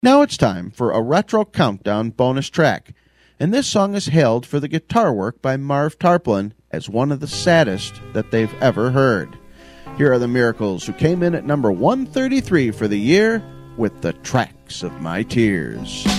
Now it's time for a Retro Countdown bonus track, and this song is hailed for the guitar work by Marv Tarplin as one of the saddest that they've ever heard. Here are the Miracles, who came in at number 133 for the year with The Tracks of My Tears.